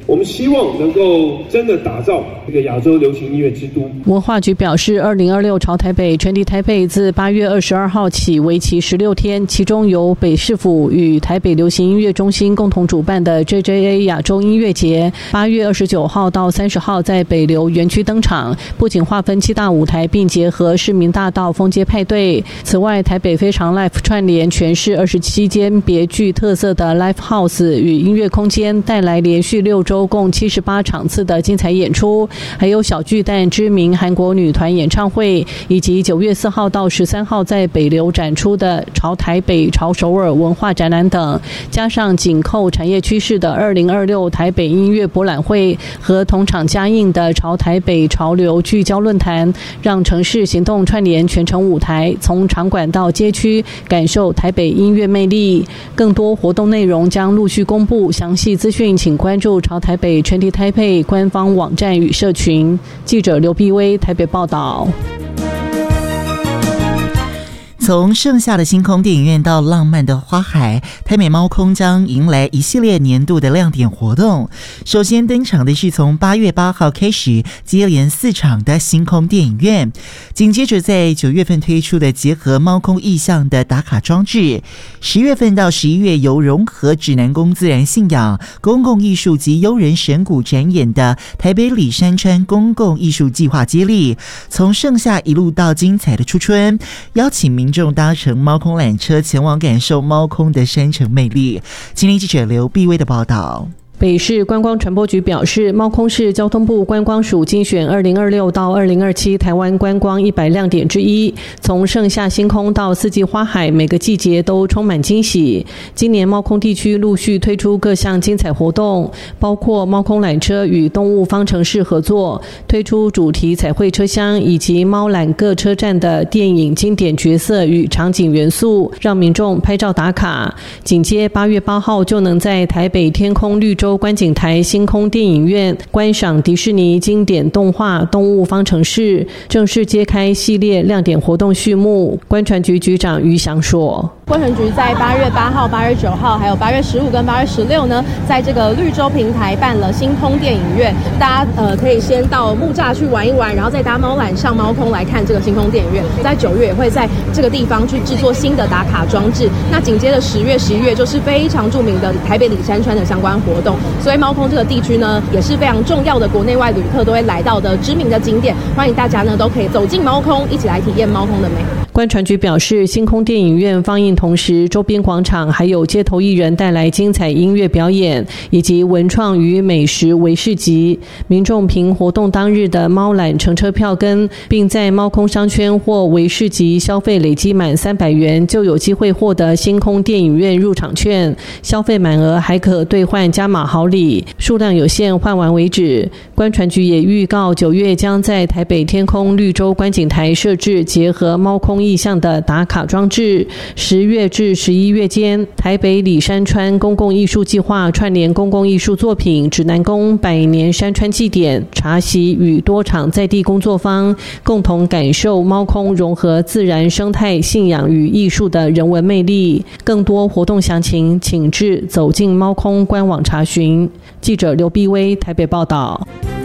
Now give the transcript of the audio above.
我们希望能够真的打造这个亚洲流行音乐之都。 文化局表示，2026潮台北Trendy Taipei自8月22号起为期16天，其中由北市府与台北流行音乐中心共同主办的 JJA 亚洲音乐节，8月29号到30号在北流园区登场，不仅划分7大舞台，并结合市民大道封街派对。此外，台北非常 Live 串联全市27间别具特色的 Live House 与音乐空间，带来连续6周共78场次的精彩演出，还有小巨蛋知名韩国女团演唱会，以及9月4号到13号在北流展出的潮台北、潮首尔文化展览等，加上紧扣产业趋势的2026台北音乐博览会和同场加映的潮台北潮流聚焦论坛，让城市行动串联全城舞台，从场馆到街区感受台北音乐魅力。更多活动内容将陆续公布，详细资讯请关注潮台北 Trendy Taipei 官方网站与社群。记者刘碧薇台北报道。 从盛夏的星空电影院到浪漫的花海，台北猫空将迎来一系列年度的亮点活动。首先登场的是从8月8号开始接连4场的星空电影院，紧接着在9月份推出的结合猫空意象的打卡装置，10月份到11月由融合指南宫自然信仰、公共艺术及悠人神谷展演的台北里山川公共艺术计划接力，从盛夏一路到精彩的初春，邀请民众搭乘猫空缆车前往感受猫空的山城魅力。今天记者刘碧薇的报道。 北市观光传播局表示，猫空是交通部观光署精选2026到2027台湾观光100亮点之一。从盛夏星空到四季花海，每个季节都充满惊喜。今年猫空地区陆续推出各项精彩活动，包括猫空缆车与动物方程式合作，推出主题彩绘车厢，以及猫缆各车站的电影经典角色与场景元素，让民众拍照打卡。紧接8月8号就能在台北天空绿洲观景台星空电影院观赏迪士尼经典动画《动物方程式》，正式揭开系列亮点活动序幕。观传局局长于翔说， 观传局在8月8号、8月9号，还有8月15跟8月16呢，在这个绿洲平台办了星空电影院，大家可以先到木栅去玩一玩，然后再搭猫缆上猫空来看这个星空电影院。在9月也会在这个地方去制作新的打卡装置。那紧接着10月、11月就是非常著名的台北里山川的相关活动。所以猫空这个地区呢，也是非常重要的国内外旅客都会来到的知名的景点，欢迎大家呢都可以走进猫空，一起来体验猫空的美。 观传局表示，星空电影院放映同时，周边广场还有街头艺人带来精彩音乐表演，以及文创与美食微市集。民众凭活动当日的猫缆乘车票根，并在猫空商圈或微市集消费累积满300元，就有机会获得星空电影院入场券，消费满额还可兑换加码好礼，数量有限，换完为止。观传局也预告9月将在台北天空绿洲观景台设置结合猫空意象的打卡装置。10月至11月间，台北里山川公共艺术计划串联公共艺术作品、指南宫100年山川祭典、茶席与多场在地工作坊，共同感受猫空融合自然生态、信仰与艺术的人文魅力。更多活动详情，请至走进猫空官网查询。记者刘碧薇台北报道。